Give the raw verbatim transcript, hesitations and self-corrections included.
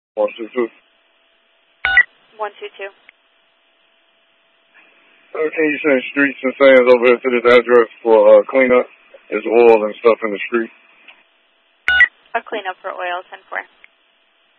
One two two. One two two. Uh, can you send streets and sands over to this address for uh, cleanup? There's oil and stuff in the street. A cleanup for oil, ten four.